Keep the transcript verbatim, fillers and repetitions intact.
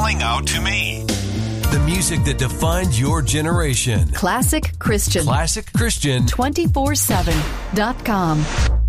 calling out to me. The music that defined your generation. Classic Christian. Classic Christian. two forty-seven dot com.